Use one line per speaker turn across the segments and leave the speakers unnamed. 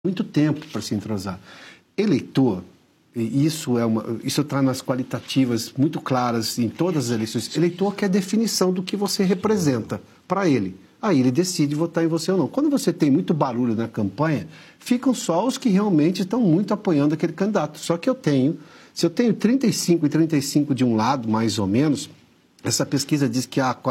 muito tempo para se entrosar. Eleitor, e isso está nas qualitativas muito claras em todas as eleições, eleitor quer definição do que você representa para ele. Aí ele decide votar em você ou não. Quando você tem muito barulho na campanha, ficam só os que realmente estão muito apoiando aquele candidato. Só que se eu tenho 35 e 35 de um lado, mais ou menos, essa pesquisa diz que há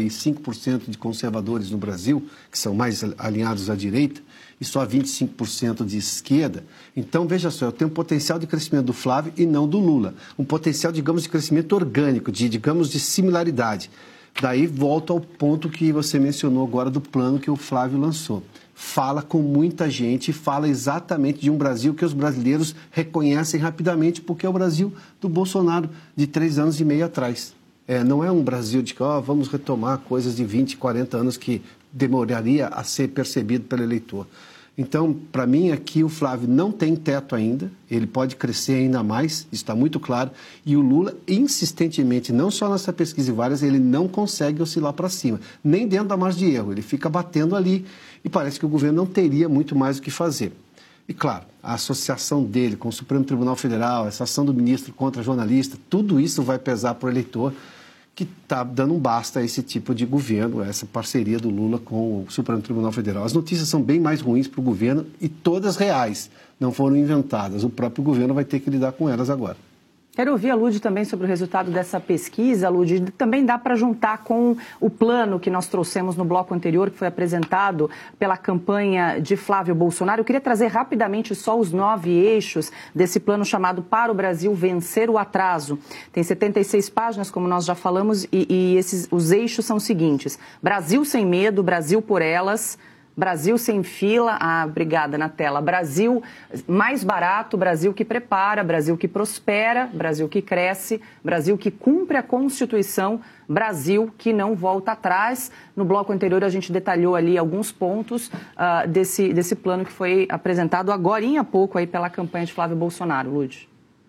45% de conservadores no Brasil, que são mais alinhados à direita, e só 25% de esquerda. Então, veja só, eu tenho um potencial de crescimento do Flávio e não do Lula. Um potencial, digamos, de crescimento orgânico, de similaridade. Daí volto ao ponto que você mencionou agora do plano que o Flávio lançou. Fala com muita gente, fala exatamente de um Brasil que os brasileiros reconhecem rapidamente, porque é o Brasil do Bolsonaro de 3 anos e meio atrás. Não é um Brasil de que vamos retomar coisas de 20, 40 anos que demoraria a ser percebido pelo eleitor. Então, para mim, aqui o Flávio não tem teto ainda, ele pode crescer ainda mais, isso está muito claro, e o Lula, insistentemente, não só nessa pesquisa e várias, ele não consegue oscilar para cima, nem dentro da margem de erro, ele fica batendo ali e parece que o governo não teria muito mais o que fazer. E, claro, a associação dele com o Supremo Tribunal Federal, essa ação do ministro contra jornalista, tudo isso vai pesar para o eleitor, que está dando um basta a esse tipo de governo, essa parceria do Lula com o Supremo Tribunal Federal. As notícias são bem mais ruins para o governo e todas reais, não foram inventadas. O próprio governo vai ter que lidar com elas agora.
Quero ouvir a Lud também sobre o resultado dessa pesquisa, Lud. Também dá para juntar com o plano que nós trouxemos no bloco anterior, que foi apresentado pela campanha de Flávio Bolsonaro. Eu queria trazer rapidamente só os 9 eixos desse plano chamado Para o Brasil Vencer o Atraso. Tem 76 páginas, como nós já falamos, e os eixos são os seguintes: Brasil sem medo, Brasil por elas. Brasil sem fila, obrigada na tela. Brasil mais barato, Brasil que prepara, Brasil que prospera, Brasil que cresce, Brasil que cumpre a Constituição, Brasil que não volta atrás. No bloco anterior a gente detalhou ali alguns pontos desse plano que foi apresentado agorinha há pouco aí pela campanha de Flávio Bolsonaro. Lud.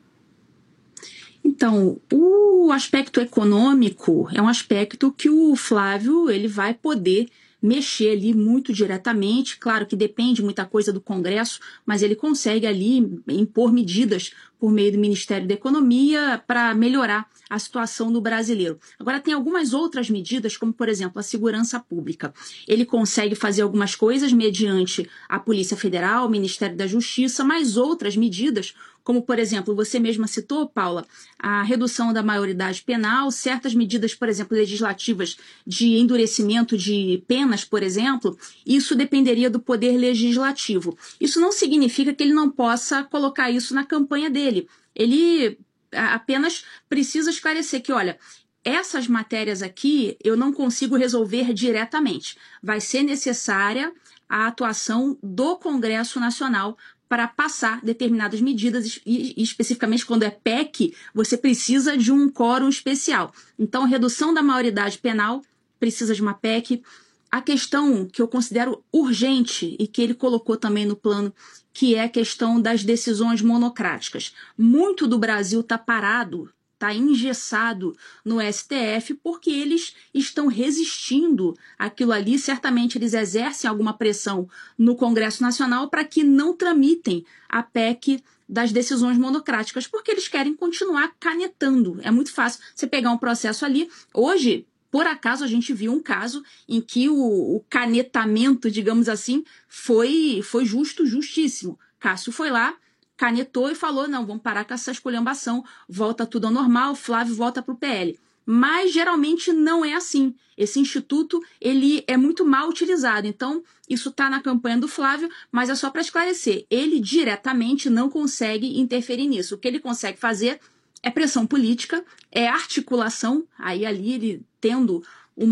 Então, o aspecto econômico é um aspecto que o Flávio ele vai poder mexer ali muito diretamente. Claro que depende muita coisa do Congresso, mas ele consegue ali impor medidas por meio do Ministério da Economia para melhorar a situação do brasileiro. Agora, tem algumas outras medidas, como, por exemplo, a segurança pública. Ele consegue fazer algumas coisas mediante a Polícia Federal, o Ministério da Justiça, mas outras medidas, como, por exemplo, você mesma citou, Paula, a redução da maioridade penal, certas medidas, por exemplo, legislativas de endurecimento de penas, por exemplo, isso dependeria do poder legislativo. Isso não significa que ele não possa colocar isso na campanha dele. Ele apenas precisa esclarecer que, olha, essas matérias aqui eu não consigo resolver diretamente. Vai ser necessária a atuação do Congresso Nacional para passar determinadas medidas, e especificamente quando é PEC, você precisa de um quórum especial. Então, redução da maioridade penal precisa de uma PEC. A questão que eu considero urgente e que ele colocou também no plano, que é a questão das decisões monocráticas. Muito do Brasil está parado, está engessado no STF porque eles estão resistindo àquilo ali. Certamente eles exercem alguma pressão no Congresso Nacional para que não tramitem a PEC das decisões monocráticas, porque eles querem continuar canetando. É muito fácil você pegar um processo ali. Hoje, por acaso, a gente viu um caso em que o canetamento, digamos assim, foi justíssimo. Cássio foi lá, canetou e falou, não, vamos parar com essa esculhambação, volta tudo ao normal, Flávio volta para o PL. Mas geralmente não é assim. Esse instituto ele é muito mal utilizado. Então, isso está na campanha do Flávio, mas é só para esclarecer. Ele diretamente não consegue interferir nisso. O que ele consegue fazer é pressão política, é articulação, aí ali ele tendo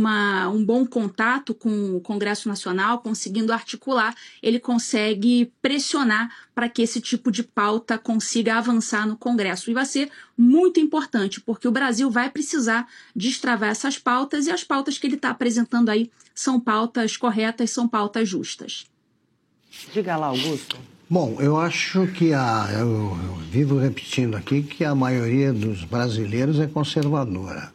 um bom contato com o Congresso Nacional, conseguindo articular, ele consegue pressionar para que esse tipo de pauta consiga avançar no Congresso. E vai ser muito importante, porque o Brasil vai precisar destravar essas pautas, e as pautas que ele está apresentando aí são pautas corretas, são pautas justas.
Diga lá, Augusto.
Bom, eu acho que eu vivo repetindo aqui que a maioria dos brasileiros é conservadora.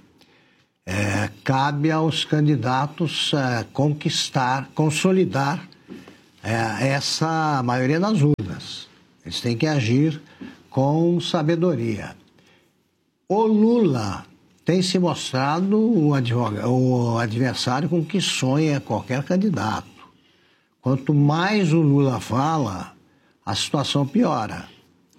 Cabe aos candidatos consolidar essa maioria nas urnas. Eles têm que agir com sabedoria. O Lula tem se mostrado o adversário com que sonha qualquer candidato. Quanto mais o Lula fala, a situação piora.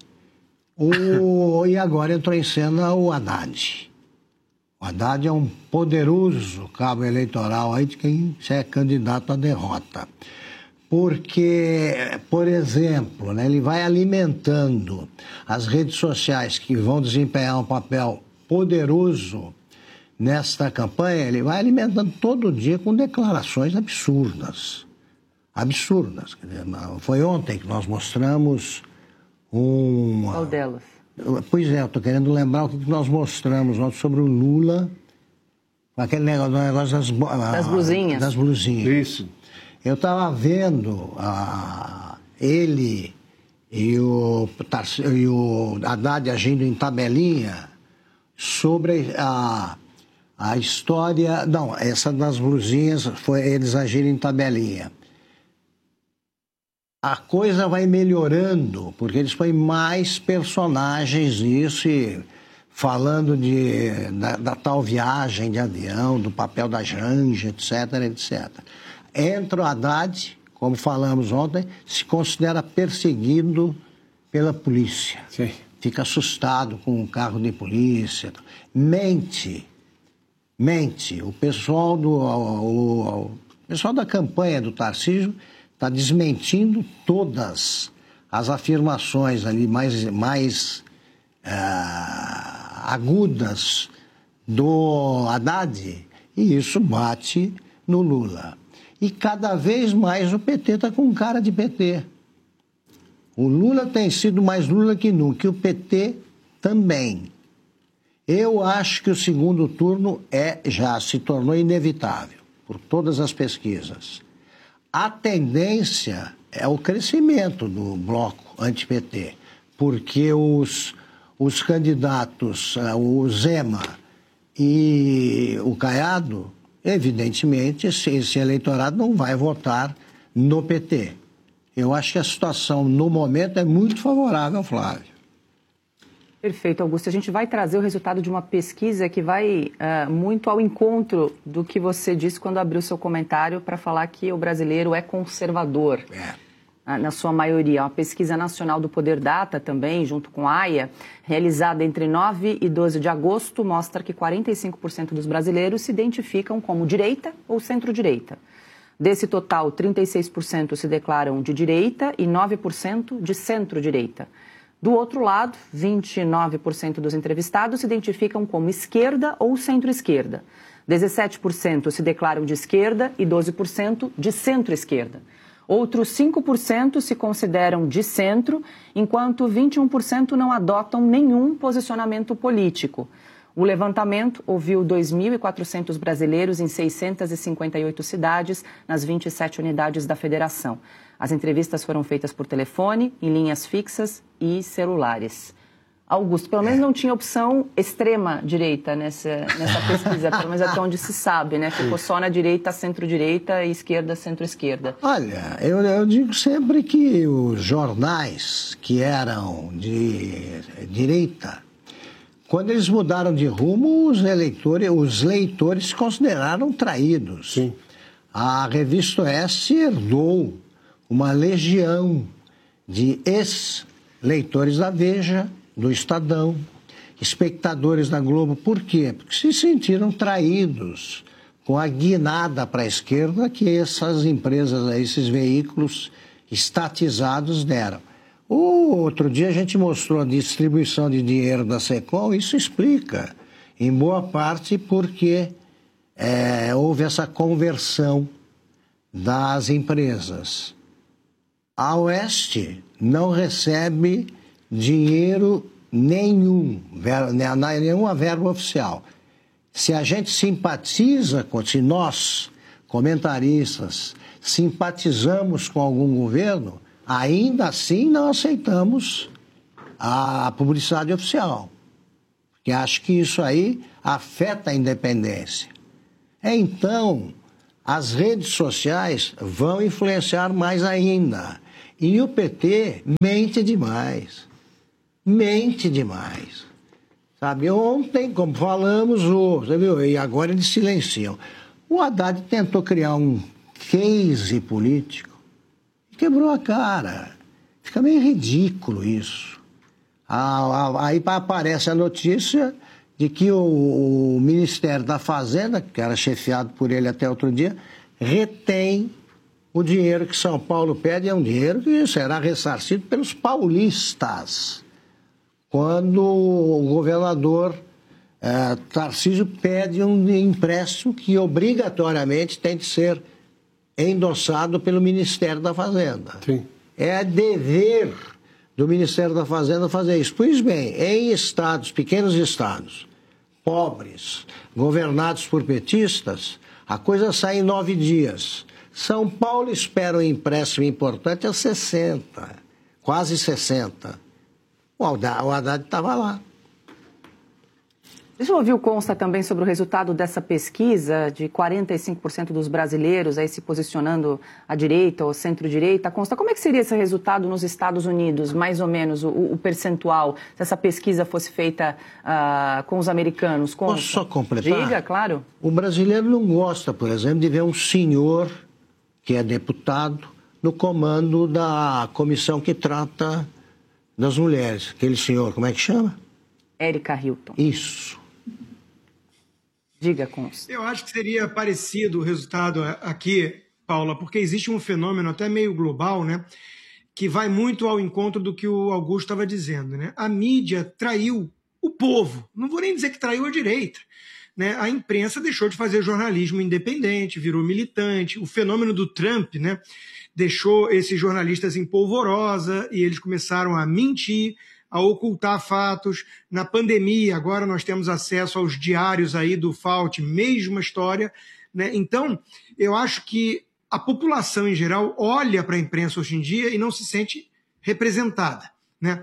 E agora entrou em cena o Haddad. O Haddad é um poderoso cabo eleitoral aí de quem é candidato à derrota. Porque, por exemplo, né, ele vai alimentando as redes sociais que vão desempenhar um papel poderoso nesta campanha, ele vai alimentando todo dia com declarações absurdas. Absurdas. Quer dizer, foi ontem que nós mostramos uma...
Qual delas?
Pois é, eu estou querendo lembrar o que nós mostramos ontem sobre o Lula, aquele negócio
das blusinhas.
Das blusinhas.
Isso.
Eu estava vendo ele e o Haddad agindo em tabelinha sobre a história... Não, essa das blusinhas foi eles agirem em tabelinha. A coisa vai melhorando, porque eles põem mais personagens nisso, e falando da tal viagem de avião, do papel da Janja, etc, etc. Entra o Haddad, como falamos ontem, se considera perseguido pela polícia.
Sim.
Fica assustado com um carro de polícia. Mente. O pessoal da campanha do Tarcísio está desmentindo todas as afirmações ali mais agudas do Haddad, e isso bate no Lula. E cada vez mais o PT está com cara de PT. O Lula tem sido mais Lula que nunca, e o PT também. Eu acho que o segundo turno já se tornou inevitável, por todas as pesquisas. A tendência é o crescimento do bloco anti-PT, porque os candidatos, o Zema e o Caiado, evidentemente, esse eleitorado não vai votar no PT. Eu acho que a situação, no momento, é muito favorável, Flávio.
Perfeito, Augusto. A gente vai trazer o resultado de uma pesquisa que vai muito ao encontro do que você disse quando abriu seu comentário para falar que o brasileiro é conservador, na sua maioria. Uma pesquisa nacional do Poder Data também, junto com a AIA, realizada entre 9 e 12 de agosto, mostra que 45% dos brasileiros se identificam como direita ou centro-direita. Desse total, 36% se declaram de direita e 9% de centro-direita. Do outro lado, 29% dos entrevistados se identificam como esquerda ou centro-esquerda. 17% se declaram de esquerda e 12% de centro-esquerda. Outros 5% se consideram de centro, enquanto 21% não adotam nenhum posicionamento político. O levantamento ouviu 2.400 brasileiros em 658 cidades, nas 27 unidades da federação. As entrevistas foram feitas por telefone, em linhas fixas e celulares. Augusto, pelo menos não tinha opção extrema-direita nessa pesquisa, pelo menos até onde se sabe, né? Ficou só na direita, centro-direita e esquerda, centro-esquerda.
Olha, eu digo sempre que os jornais que eram de direita, quando eles mudaram de rumo, os leitores se consideraram traídos.
Sim.
A Revista Oeste herdou uma legião de ex-leitores da Veja, do Estadão, espectadores da Globo. Por quê? Porque se sentiram traídos com a guinada para a esquerda que essas empresas, esses veículos estatizados deram. Outro dia a gente mostrou a distribuição de dinheiro da Secom, isso explica, em boa parte, porque houve essa conversão das empresas. A Oeste não recebe dinheiro nenhum, nenhuma verba oficial. Se a gente simpatiza, se nós, comentaristas, simpatizamos com algum governo, ainda assim não aceitamos a publicidade oficial. Porque acho que isso aí afeta a independência. Então, As redes sociais vão influenciar mais ainda. E o PT mente demais. Mente demais. Sabe, ontem, como falamos, você viu? E agora eles silenciam. O Haddad tentou criar um case político e quebrou a cara. Fica meio ridículo isso. Aí aparece a notícia de que o Ministério da Fazenda, que era chefiado por ele até outro dia, retém o dinheiro que São Paulo pede, é um dinheiro que será ressarcido pelos paulistas. Quando o governador Tarcísio pede um empréstimo que obrigatoriamente tem de ser endossado pelo Ministério da Fazenda.
Sim.
É dever do Ministério da Fazenda fazer isso. Pois bem, em estados, pequenos estados, pobres, governados por petistas, a coisa sai em 9 dias. São Paulo espera um empréstimo importante a 60, quase 60. O Haddad estava lá.
Deixa eu ouvir o Consta também sobre o resultado dessa pesquisa de 45% dos brasileiros aí se posicionando à direita ou centro-direita. Consta, como é que seria esse resultado nos Estados Unidos, mais ou menos, o percentual, se essa pesquisa fosse feita com os americanos? Consta.
Posso só completar?
Diga, claro.
O brasileiro não gosta, por exemplo, de ver um senhor que é deputado no comando da comissão que trata das mulheres. Aquele senhor, como é que chama?
Érica Hilton.
Isso.
Diga, Consta.
Eu acho que seria parecido o resultado aqui, Paula, porque existe um fenômeno até meio global, né, que vai muito ao encontro do que o Augusto estava dizendo, né? A mídia traiu o povo. Não vou nem dizer que traiu a direita, né? A imprensa deixou de fazer jornalismo independente, virou militante. O fenômeno do Trump, né, deixou esses jornalistas em polvorosa e eles começaram a mentir, a ocultar fatos. Na pandemia, agora nós temos acesso aos diários aí do Fauci, mesma história, né? Então, eu acho que a população em geral olha para a imprensa hoje em dia e não se sente representada, né?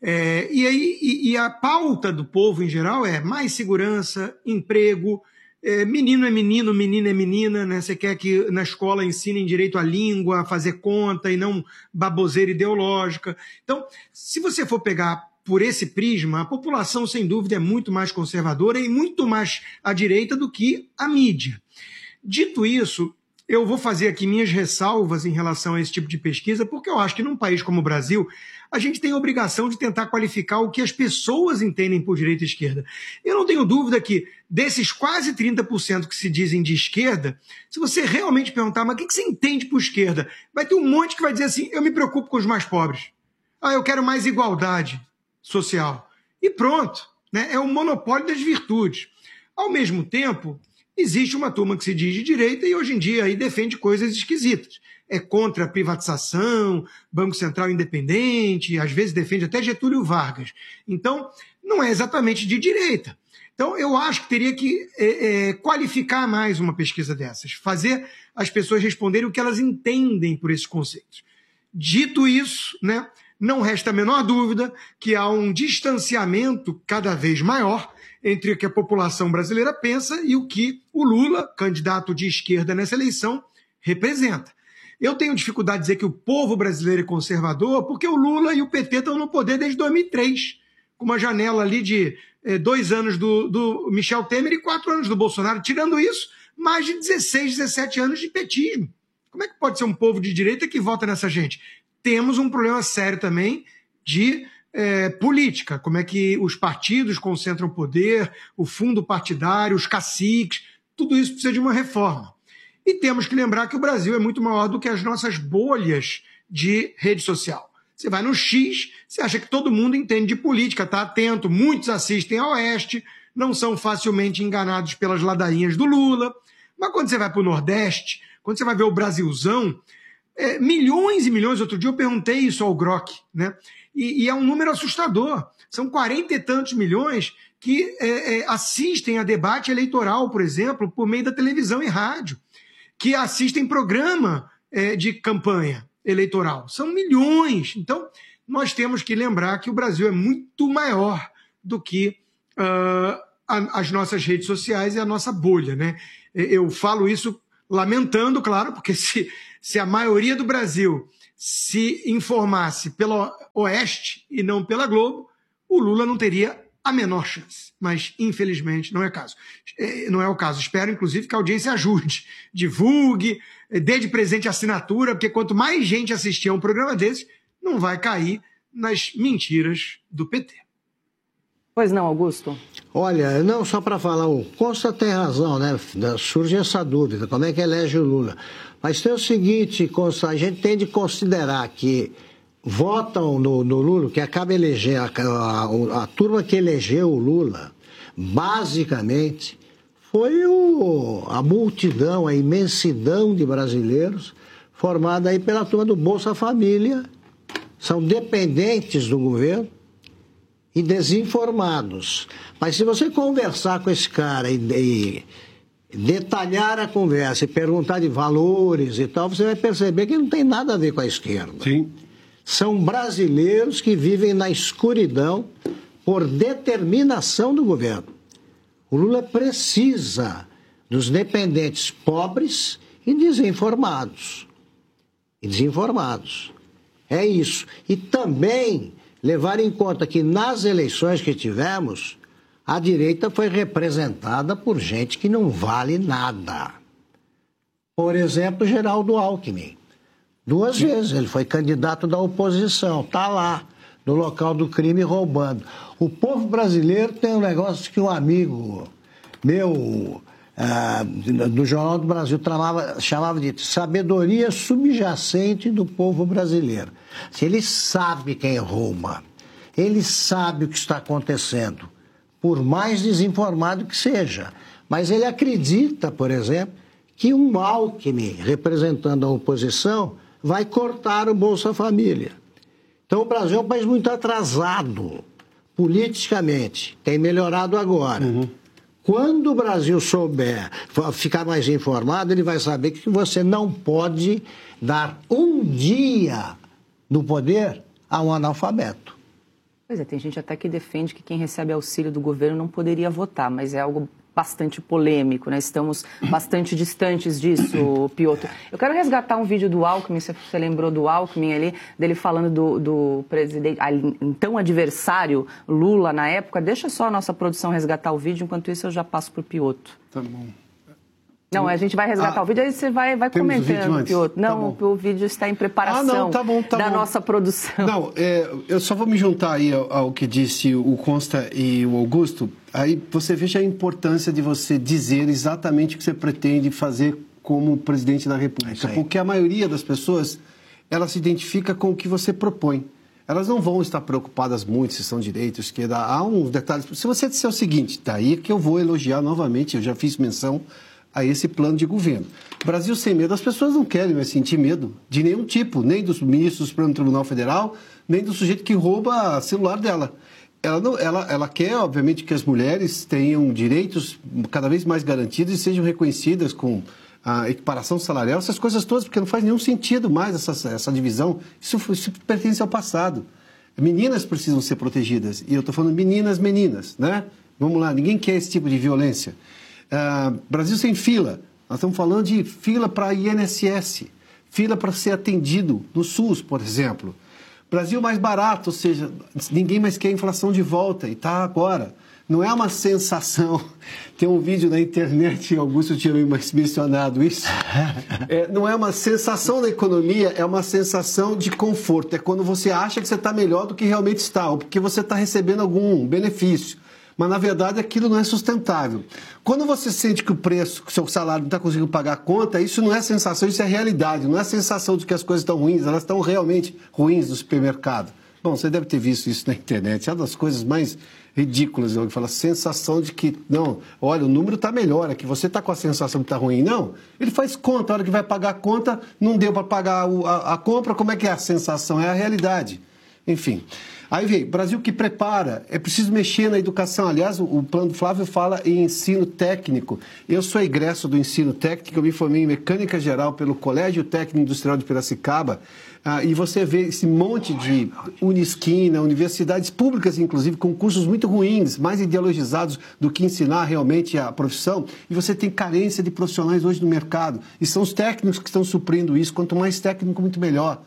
E a pauta do povo em geral é mais segurança, emprego, menino é menino, menina é menina, né? Você quer que na escola ensinem direito à língua, a fazer conta e não baboseira ideológica. Então, se você for pegar por esse prisma, a população, sem dúvida, é muito mais conservadora e muito mais à direita do que a mídia. Dito isso, eu vou fazer aqui minhas ressalvas em relação a esse tipo de pesquisa, porque eu acho que num país como o Brasil, a gente tem a obrigação de tentar qualificar o que as pessoas entendem por direita e esquerda. Eu não tenho dúvida que desses quase 30% que se dizem de esquerda, se você realmente perguntar, mas o que você entende por esquerda? Vai ter um monte que vai dizer assim, eu me preocupo com os mais pobres. Eu quero mais igualdade social. E pronto, né? É o monopólio das virtudes. Ao mesmo tempo, existe uma turma que se diz de direita e hoje em dia aí defende coisas esquisitas. É contra a privatização, Banco Central independente, às vezes defende até Getúlio Vargas. Então, não é exatamente de direita. Então, eu acho que teria que qualificar mais uma pesquisa dessas, fazer as pessoas responderem o que elas entendem por esses conceitos. Dito isso, né, não resta a menor dúvida que há um distanciamento cada vez maior entre o que a população brasileira pensa e o que o Lula, candidato de esquerda nessa eleição, representa. Eu tenho dificuldade de dizer que o povo brasileiro é conservador, porque o Lula e o PT estão no poder desde 2003, com uma janela ali de 2 anos do Michel Temer e 4 anos do Bolsonaro. Tirando isso, mais de 16, 17 anos de petismo. Como é que pode ser um povo de direita que vota nessa gente? Temos um problema sério também de política, como é que os partidos concentram poder, o fundo partidário, os caciques, tudo isso precisa de uma reforma. E temos que lembrar que o Brasil é muito maior do que as nossas bolhas de rede social. Você vai no X, você acha que todo mundo entende de política, está atento, muitos assistem ao Oeste, não são facilmente enganados pelas ladainhas do Lula. Mas quando você vai para o Nordeste, quando você vai ver o Brasilzão, milhões e milhões, outro dia eu perguntei isso ao Grok, né? E é um número assustador. São 40 e tantos milhões que assistem a debate eleitoral, por exemplo, por meio da televisão e rádio, que assistem programa de campanha eleitoral. São milhões. Então, nós temos que lembrar que o Brasil é muito maior do que as nossas redes sociais e a nossa bolha, né? Eu falo isso lamentando, claro, porque se a maioria do Brasil se informasse pela Oeste e não pela Globo, o Lula não teria a menor chance. Mas, infelizmente, não é caso. Não é o caso. Espero, inclusive, que a audiência ajude, divulgue, dê de presente assinatura, porque quanto mais gente assistir a um programa desse, não vai cair nas mentiras do PT.
Pois não, Augusto?
Olha, não, só para falar, o Costa tem razão, né? Surge essa dúvida, como é que elege o Lula? Mas tem o seguinte, Costa, a gente tem de considerar que votam no Lula, que acaba eleger, a turma que elegeu o Lula, basicamente, foi a multidão, a imensidão de brasileiros formada aí pela turma do Bolsa Família, são dependentes do governo e desinformados. Mas se você conversar com esse cara e detalhar a conversa e perguntar de valores e tal, você vai perceber que não tem nada a ver com a esquerda.
Sim.
São brasileiros que vivem na escuridão por determinação do governo. O Lula precisa dos dependentes pobres e desinformados. É isso. E também levar em conta que nas eleições que tivemos, a direita foi representada por gente que não vale nada. Por exemplo, Geraldo Alckmin. 2 vezes ele foi candidato da oposição, está lá, no local do crime, roubando. O povo brasileiro tem um negócio que um amigo meu, do Jornal do Brasil, chamava de sabedoria subjacente do povo brasileiro. Ele sabe quem rouba, ele sabe o que está acontecendo, por mais desinformado que seja. Mas ele acredita, por exemplo, que um Alckmin, representando a oposição, vai cortar o Bolsa Família. Então o Brasil é um país muito atrasado, politicamente. Tem melhorado agora. Quando o Brasil souber ficar mais informado, ele vai saber que você não pode dar um dia no poder a um analfabeto.
Pois é, tem gente até que defende que quem recebe auxílio do governo não poderia votar, mas é algo bastante polêmico, né? Estamos bastante distantes disso, Piotr. Eu quero resgatar um vídeo do Alckmin, você lembrou do Alckmin ali, dele falando do presidente, então adversário Lula na época. Deixa só a nossa produção resgatar o vídeo, enquanto isso eu já passo para o Piotr.
Tá bom.
Não, a gente vai resgatar o vídeo, aí você vai comentando, Piotr. Não, o vídeo está em preparação da nossa produção.
Não, eu só vou me juntar aí ao que disse o Costa e o Augusto. Aí você veja a importância de você dizer exatamente o que você pretende fazer como presidente da República. Porque a maioria das pessoas, ela se identifica com o que você propõe. Elas não vão estar preocupadas muito se são direita, esquerda. Há uns detalhes. Se você disser o seguinte, daí que eu vou elogiar novamente, eu já fiz menção a esse plano de governo. Brasil sem medo, as pessoas não querem mais sentir medo de nenhum tipo, nem dos ministros do Supremo Tribunal Federal, nem do sujeito que rouba o celular dela. Ela quer, obviamente, que as mulheres tenham direitos cada vez mais garantidos e sejam reconhecidas com a equiparação salarial, essas coisas todas, porque não faz nenhum sentido mais essa divisão. Isso pertence ao passado. Meninas precisam ser protegidas. E eu estou falando meninas, né? Vamos lá, ninguém quer esse tipo de violência. Brasil sem fila. Nós estamos falando de fila para INSS, fila para ser atendido no SUS, por exemplo. Brasil mais barato, ou seja, ninguém mais quer a inflação de volta, e está agora. Não é uma sensação. Tem um vídeo na internet, Augusto tinha mencionado isso. Não é uma sensação da economia, é uma sensação de conforto. É quando você acha que você está melhor do que realmente está, ou porque você está recebendo algum benefício. Mas, na verdade, aquilo não é sustentável. Quando você sente que o preço, que o seu salário não está conseguindo pagar a conta, isso não é sensação, isso é realidade. Não é sensação de que as coisas estão ruins, elas estão realmente ruins no supermercado. Bom, você deve ter visto isso na internet. É uma das coisas mais ridículas. Eu falo, a sensação de que, não, olha, o número está melhor, é que você está com a sensação que está ruim. Não, ele faz conta, a hora que vai pagar a conta, não deu para pagar a compra, como é que é a sensação? É a realidade. Enfim. Aí vem, Brasil que prepara, é preciso mexer na educação. Aliás, o plano do Flávio fala em ensino técnico. Eu sou egresso do ensino técnico, eu me formei em mecânica geral pelo Colégio Técnico Industrial de Piracicaba, e você vê esse monte de Unisquina, universidades públicas, inclusive, com cursos muito ruins, mais ideologizados do que ensinar realmente a profissão, e você tem carência de profissionais hoje no mercado. E são os técnicos que estão suprindo isso, quanto mais técnico, muito melhor.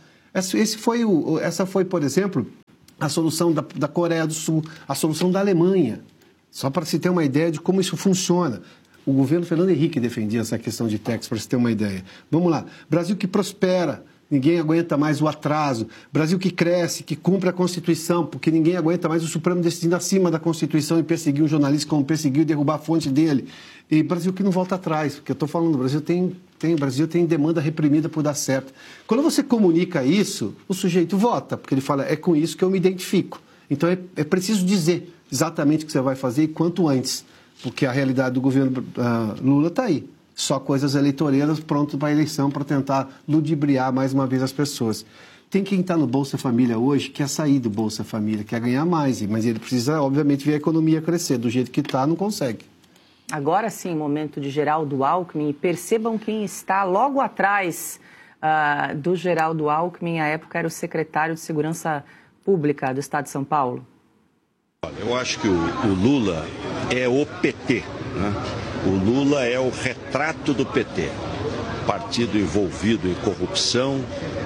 Essa foi, por exemplo, a solução da Coreia do Sul, a solução da Alemanha. Só para se ter uma ideia de como isso funciona. O governo Fernando Henrique defendia essa questão de técnicos, para se ter uma ideia. Vamos lá. Brasil que prospera, ninguém aguenta mais o atraso. Brasil que cresce, que cumpre a Constituição, porque ninguém aguenta mais o Supremo decidindo acima da Constituição e perseguir um jornalista como perseguiu e derrubar a fonte dele. E Brasil que não volta atrás, porque eu estou falando, o Brasil tem demanda reprimida por dar certo. Quando você comunica isso, o sujeito vota, porque ele fala, é com isso que eu me identifico. Então é preciso dizer exatamente o que você vai fazer e quanto antes, porque a realidade do governo Lula está aí. Só coisas eleitoreiras prontas para a eleição, para tentar ludibriar mais uma vez as pessoas. Tem quem está no Bolsa Família hoje, quer sair do Bolsa Família, quer ganhar mais, mas ele precisa, obviamente, ver a economia crescer. Do jeito que está, não consegue.
Agora sim, momento de Geraldo Alckmin. Percebam quem está logo atrás do Geraldo Alckmin. À época era o secretário de Segurança Pública do Estado de São Paulo.
Eu acho que o Lula é o PT, né? O Lula é o retrato do PT. Partido envolvido em corrupção,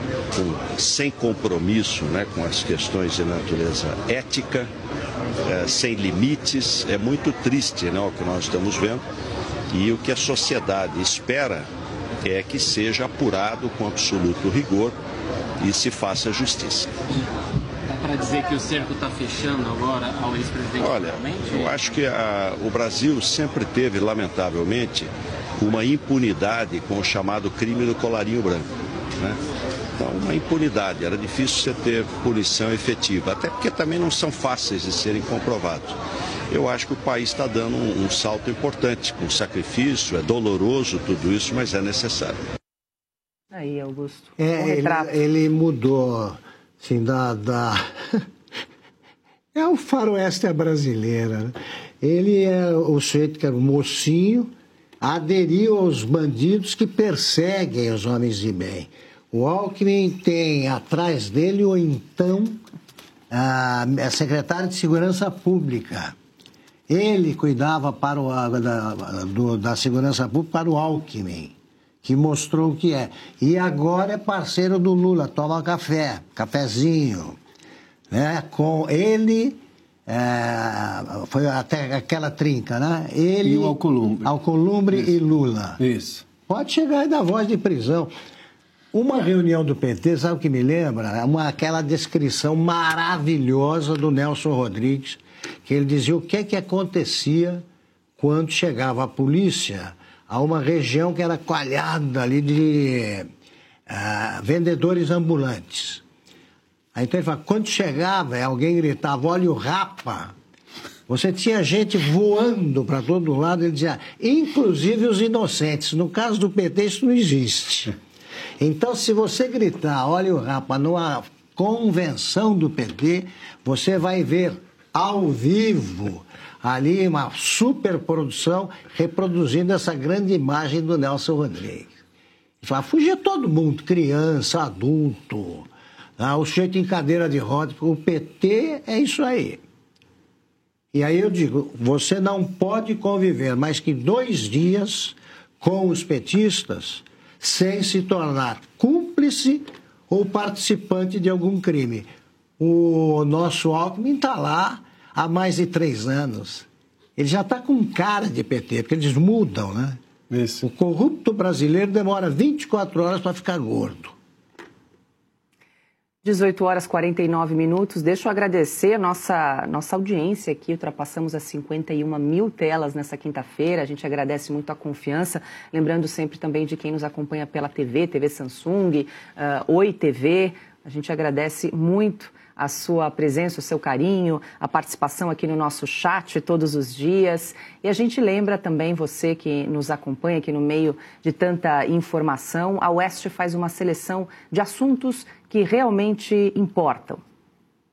sem compromisso, né, com as questões de natureza ética, sem limites. É muito triste, né, o que nós estamos vendo. E o que a sociedade espera é que seja apurado com absoluto rigor e se faça justiça.
Para dizer que o cerco está fechando agora ao ex-presidente?
Olha, eu acho que o Brasil sempre teve, lamentavelmente, uma impunidade com o chamado crime do colarinho branco, né? Então, uma impunidade, era difícil você ter punição efetiva, até porque também não são fáceis de serem comprovados. Eu acho que o país está dando um salto importante, com sacrifício, é doloroso tudo isso, mas é necessário.
Aí, Augusto.
Ele mudou, assim, é o faroeste brasileira, né? Ele é o sujeito que era um mocinho, aderiu aos bandidos que perseguem os homens de bem. O Alckmin tem atrás dele o então secretário de Segurança Pública. Ele cuidava da Segurança Pública para o Alckmin, que mostrou o que é. E agora é parceiro do Lula, toma cafezinho. Né? Com ele, foi até aquela trinca, né? Ele,
e o Alcolumbre.
Alcolumbre e Lula.
Isso.
Pode chegar e dar voz de prisão. Uma reunião do PT, sabe o que me lembra? Aquela descrição maravilhosa do Nelson Rodrigues, que ele dizia o que acontecia quando chegava a polícia a uma região que era coalhada ali de vendedores ambulantes. Aí então ele fala, quando chegava, alguém gritava, olha o rapa, você tinha gente voando para todo lado, ele dizia, inclusive os inocentes. No caso do PT, isso não existe. Então, se você gritar, olha o rapa, numa convenção do PT, você vai ver ao vivo ali uma superprodução reproduzindo essa grande imagem do Nelson Rodrigues. Ele fala, fugia todo mundo, criança, adulto, o sujeito em cadeira de rodas, o PT é isso aí. E aí eu digo, você não pode conviver mais que 2 dias com os petistas sem se tornar cúmplice ou participante de algum crime. O nosso Alckmin está lá há mais de 3 anos. Ele já está com cara de PT, porque eles mudam, né?
Isso.
O corrupto brasileiro demora 24 horas para ficar gordo.
18h49. Deixa eu agradecer a nossa audiência aqui. Ultrapassamos as 51 mil telas nessa quinta-feira. A gente agradece muito a confiança. Lembrando sempre também de quem nos acompanha pela TV Samsung, Oi TV. A gente agradece muito a sua presença, o seu carinho, a participação aqui no nosso chat todos os dias. E a gente lembra também você que nos acompanha aqui no meio de tanta informação. A Oeste faz uma seleção de assuntos que realmente importam.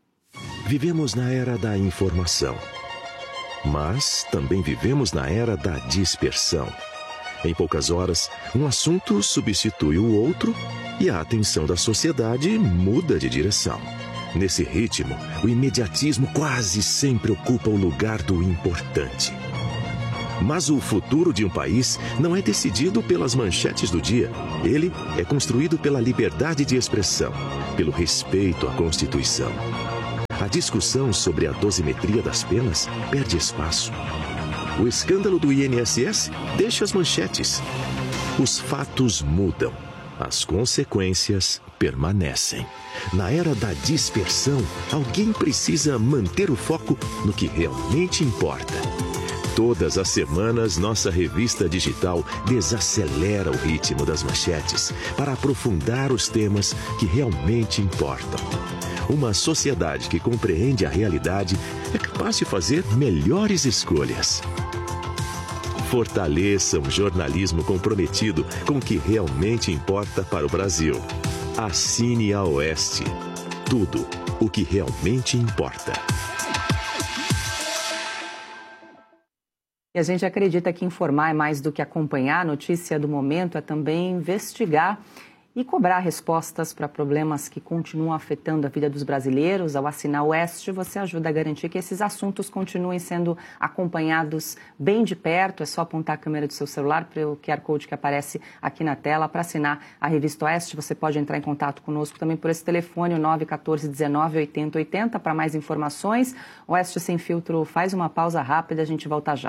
Vivemos na era da informação, mas também vivemos na era da dispersão. Em poucas horas, um assunto substitui o outro e a atenção da sociedade muda de direção. Nesse ritmo, o imediatismo quase sempre ocupa o lugar do importante. Mas o futuro de um país não é decidido pelas manchetes do dia. Ele é construído pela liberdade de expressão, pelo respeito à Constituição. A discussão sobre a dosimetria das penas perde espaço. O escândalo do INSS deixa as manchetes. Os fatos mudam. As consequências permanecem. Na era da dispersão, alguém precisa manter o foco no que realmente importa. Todas as semanas, nossa revista digital desacelera o ritmo das manchetes para aprofundar os temas que realmente importam. Uma sociedade que compreende a realidade é capaz de fazer melhores escolhas. Fortaleça um jornalismo comprometido com o que realmente importa para o Brasil. Assine a Oeste. Tudo o que realmente importa.
E a gente acredita que informar é mais do que acompanhar. A notícia do momento é também investigar e cobrar respostas para problemas que continuam afetando a vida dos brasileiros. Ao assinar o Oeste, você ajuda a garantir que esses assuntos continuem sendo acompanhados bem de perto. É só apontar a câmera do seu celular para o QR Code que aparece aqui na tela. Para assinar a revista Oeste, você pode entrar em contato conosco também por esse telefone, o 914 19 80 80. Para mais informações, Oeste Sem Filtro faz uma pausa rápida, a gente volta já.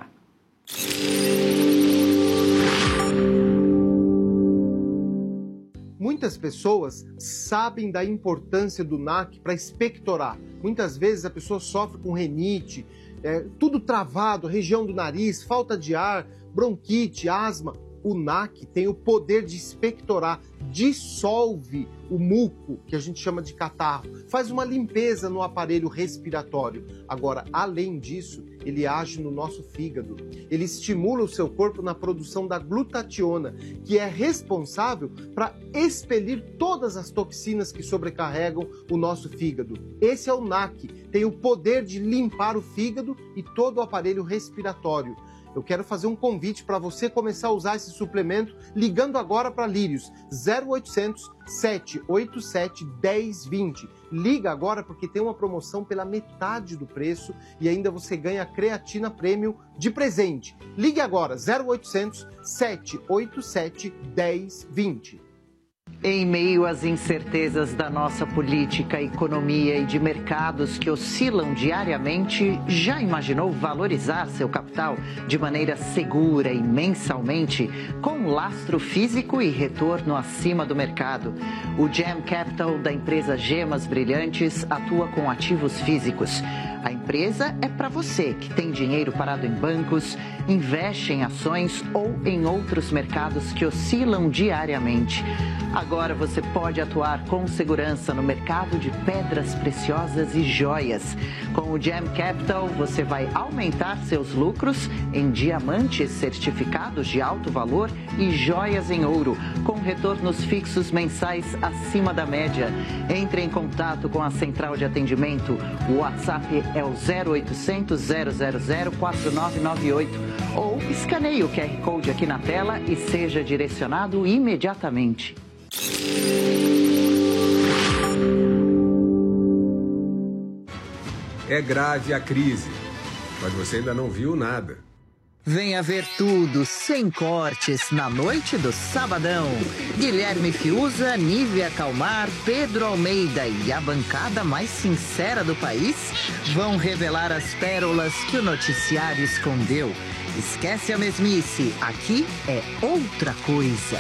Muitas pessoas sabem da importância do NAC para expectorar. Muitas vezes a pessoa sofre com rinite, tudo travado, região do nariz, falta de ar, bronquite, asma. O NAC tem o poder de expectorar, dissolve o muco, que a gente chama de catarro, faz uma limpeza no aparelho respiratório. Agora, além disso, ele age no nosso fígado. Ele estimula o seu corpo na produção da glutationa, que é responsável para expelir todas as toxinas que sobrecarregam o nosso fígado. Esse é o NAC, tem o poder de limpar o fígado e todo o aparelho respiratório. Eu quero fazer um convite para você começar a usar esse suplemento ligando agora para Lírios, 0800 787 1020. Liga agora porque tem uma promoção pela metade do preço e ainda você ganha a creatina premium de presente. Ligue agora, 0800 787 1020.
Em meio às incertezas da nossa política, economia e de mercados que oscilam diariamente, já imaginou valorizar seu capital de maneira segura e mensalmente, com lastro físico e retorno acima do mercado? O Gem Capital da empresa Gemas Brilhantes atua com ativos físicos. A empresa é para você que tem dinheiro parado em bancos, investe em ações ou em outros mercados que oscilam diariamente. Agora você pode atuar com segurança no mercado de pedras preciosas e joias. Com o Gem Capital, você vai aumentar seus lucros em diamantes certificados de alto valor e joias em ouro, com retornos fixos mensais acima da média. Entre em contato com a central de atendimento. O WhatsApp é o 0800 000 4998 ou escaneie o QR Code aqui na tela e seja direcionado imediatamente.
É grave a crise, mas você ainda não viu nada.
Venha ver tudo, sem cortes, na noite do Sabadão. Guilherme Fiuza, Nívia Calmar, Pedro Almeida e a bancada mais sincera do país vão revelar as pérolas que o noticiário escondeu. Esquece a mesmice, aqui é outra coisa.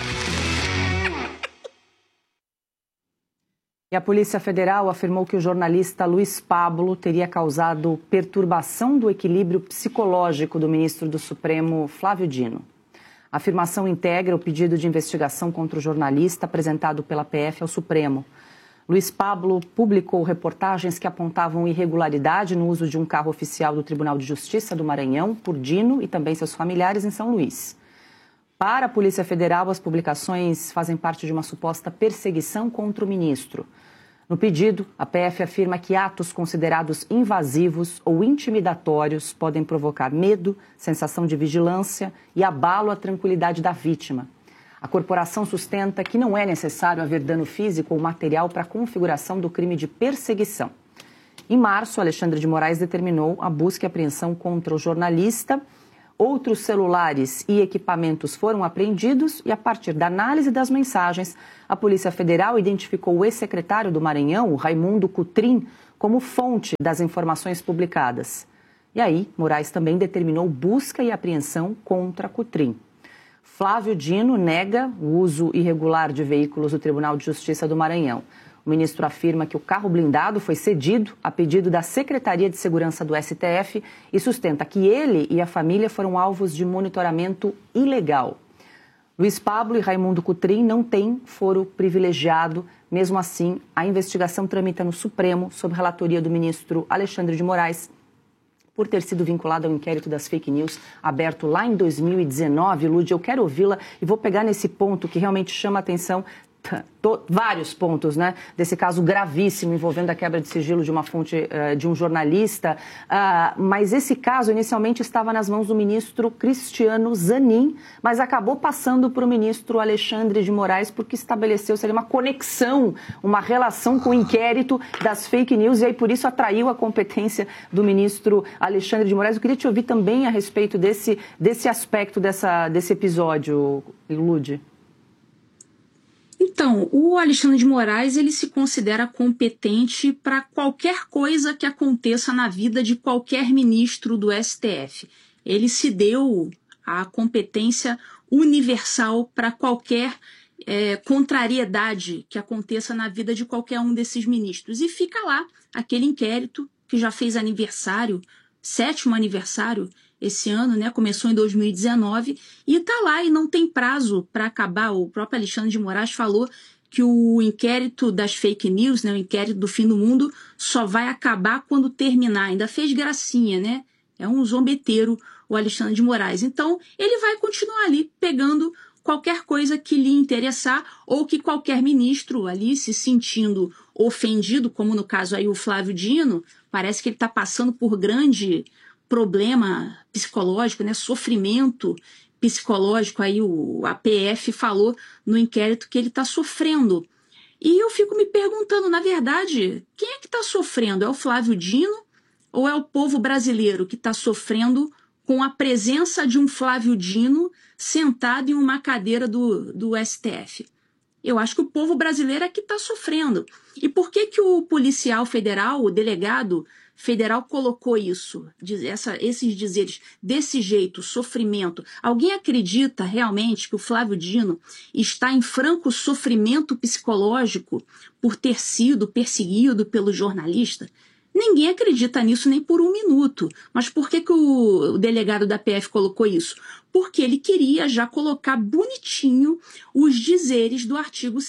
E a Polícia Federal afirmou que o jornalista Luiz Pablo teria causado perturbação do equilíbrio psicológico do ministro do Supremo, Flávio Dino. A afirmação integra o pedido de investigação contra o jornalista apresentado pela PF ao Supremo. Luiz Pablo publicou reportagens que apontavam irregularidade no uso de um carro oficial do Tribunal de Justiça do Maranhão por Dino e também seus familiares em São Luís. Para a Polícia Federal, as publicações fazem parte de uma suposta perseguição contra o ministro. No pedido, a PF afirma que atos considerados invasivos ou intimidatórios podem provocar medo, sensação de vigilância e abalo à tranquilidade da vítima. A corporação sustenta que não é necessário haver dano físico ou material para a configuração do crime de perseguição. Em março, Alexandre de Moraes determinou a busca e apreensão contra o jornalista. Outros celulares e equipamentos foram apreendidos e, a partir da análise das mensagens, a Polícia Federal identificou o ex-secretário do Maranhão, o Raimundo Cotrim, como fonte das informações publicadas. E aí, Moraes também determinou busca e apreensão contra Cotrim. Flávio Dino nega o uso irregular de veículos do Tribunal de Justiça do Maranhão. O ministro afirma que o carro blindado foi cedido a pedido da Secretaria de Segurança do STF e sustenta que ele e a família foram alvos de monitoramento ilegal. Luiz Pablo e Raimundo Cotrim não têm foro privilegiado. Mesmo assim, a investigação tramita no Supremo, sob relatoria do ministro Alexandre de Moraes, por ter sido vinculado ao inquérito das fake news aberto lá em 2019. Lúdia, eu quero ouvi-la e vou pegar nesse ponto que realmente chama a atenção. Vários pontos, né, desse caso gravíssimo envolvendo a quebra de sigilo de uma fonte de um jornalista, mas esse caso inicialmente estava nas mãos do ministro Cristiano Zanin, mas acabou passando para o ministro Alexandre de Moraes porque estabeleceu-se ali uma conexão, uma relação com o inquérito das fake news e aí por isso atraiu a competência do ministro Alexandre de Moraes. Eu queria te ouvir também a respeito desse aspecto desse episódio, Lúdia.
Então, o Alexandre de Moraes, ele se considera competente para qualquer coisa que aconteça na vida de qualquer ministro do STF. Ele se deu a competência universal para qualquer contrariedade que aconteça na vida de qualquer um desses ministros. E fica lá aquele inquérito que já fez aniversário, 7º aniversário, esse ano, né? Começou em 2019 e está lá e não tem prazo para acabar. O próprio Alexandre de Moraes falou que o inquérito das fake news, né, o inquérito do fim do mundo, só vai acabar quando terminar. Ainda fez gracinha, né? É um zombeteiro o Alexandre de Moraes. Então, ele vai continuar ali pegando qualquer coisa que lhe interessar ou que qualquer ministro ali se sentindo ofendido, como no caso aí o Flávio Dino, parece que ele está passando por grande problema psicológico, né, sofrimento psicológico, aí a PF falou no inquérito que ele está sofrendo. E eu fico me perguntando, na verdade, quem é que está sofrendo? É o Flávio Dino ou é o povo brasileiro que está sofrendo com a presença de um Flávio Dino sentado em uma cadeira do STF? Eu acho que o povo brasileiro é que está sofrendo. E por que o policial federal, o delegado federal colocou isso, esses dizeres desse jeito, sofrimento? Alguém acredita realmente que o Flávio Dino está em franco sofrimento psicológico por ter sido perseguido pelo jornalista? Ninguém acredita nisso nem por um minuto. Mas por que o delegado da PF colocou isso? Porque ele queria já colocar bonitinho os dizeres do artigo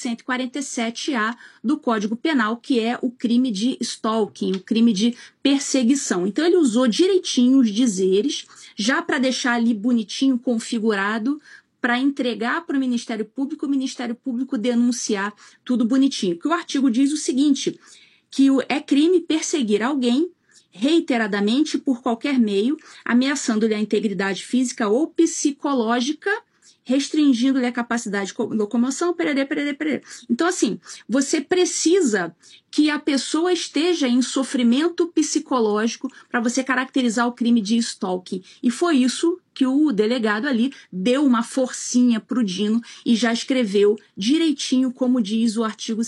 147A do Código Penal, que é o crime de stalking, o crime de perseguição. Então ele usou direitinho os dizeres, já para deixar ali bonitinho, configurado, para entregar para o Ministério Público denunciar tudo bonitinho. Que o artigo diz o seguinte, que é crime perseguir alguém reiteradamente por qualquer meio, ameaçando-lhe a integridade física ou psicológica, restringindo-lhe a capacidade de locomoção, perere. Então, assim, você precisa que a pessoa esteja em sofrimento psicológico para você caracterizar o crime de stalking. E foi isso que o delegado ali deu uma forcinha para o Dino e já escreveu direitinho como diz o artigo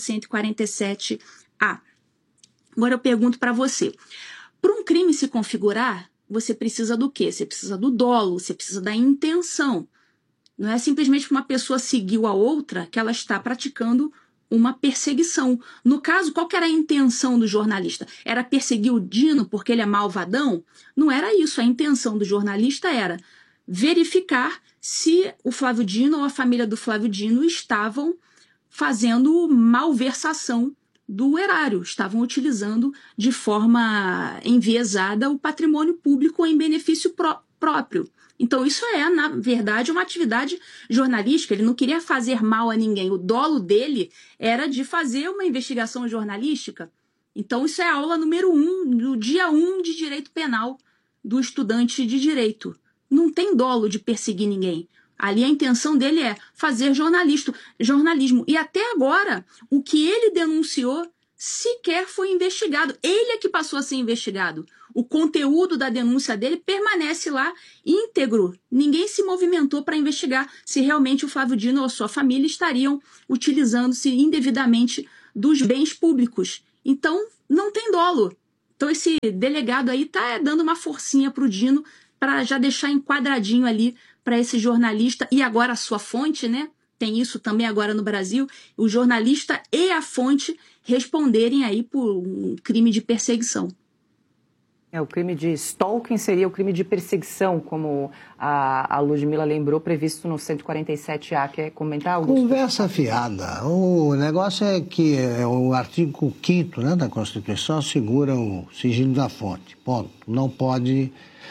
147A. Agora eu pergunto para você, para um crime se configurar, você precisa do quê? Você precisa do dolo, você precisa da intenção. Não é simplesmente que uma pessoa seguiu a outra que ela está praticando uma perseguição. No caso, qual que era a intenção do jornalista? Era perseguir o Dino porque ele é malvadão? Não era isso. A intenção do jornalista era verificar se o Flávio Dino ou a família do Flávio Dino estavam fazendo malversação do erário, estavam utilizando de forma enviesada o patrimônio público em benefício próprio. Então, isso é, na verdade, uma atividade jornalística. Ele não queria fazer mal a ninguém. O dolo dele era de fazer uma investigação jornalística. Então, isso é a aula número 1, do dia 1 de direito penal do estudante de direito. Não tem dolo de perseguir ninguém. Ali a intenção dele é fazer jornalismo. E até agora, o que ele denunciou sequer foi investigado. Ele é que passou a ser investigado. O conteúdo da denúncia dele permanece lá íntegro. Ninguém se movimentou para investigar se realmente o Flávio Dino ou a sua família estariam utilizando-se indevidamente dos bens públicos. Então, não tem dolo. Então, esse delegado aí está dando uma forcinha para o Dino para já deixar enquadradinho ali para esse jornalista. E agora a sua fonte, né? Tem isso também agora no Brasil. O jornalista e a fonte responderem aí por um crime de perseguição.
O crime de stalking seria o crime de perseguição, como a Ludmila lembrou, previsto no 147A. Quer comentar, Augusto?
Conversa fiada. O negócio é que o artigo 5º, né, da Constituição assegura o sigilo da fonte. Ponto. Não pode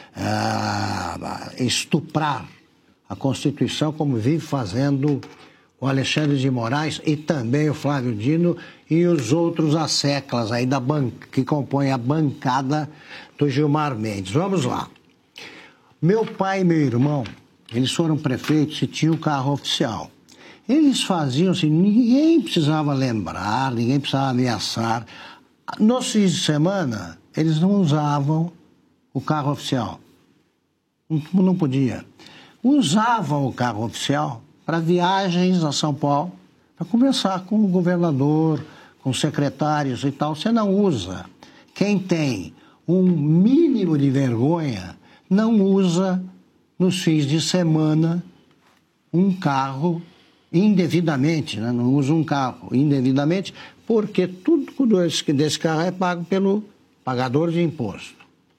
estuprar a Constituição, como vive fazendo o Alexandre de Moraes e também o Flávio Dino e os outros asseclas aí que compõem a bancada do Gilmar Mendes. Vamos lá. Meu pai e meu irmão, eles foram prefeitos e tinham carro oficial. Eles faziam assim, ninguém precisava lembrar, ninguém precisava ameaçar. Nos fins de semana, eles não usavam o carro oficial. Não podia. Usavam o carro oficial para viagens a São Paulo, para conversar com o governador, com secretários e tal. Você não usa. Quem tem um mínimo de vergonha não usa nos fins de semana um carro indevidamente, né? Não usa um carro indevidamente, porque tudo desse carro é pago pelo pagador de imposto.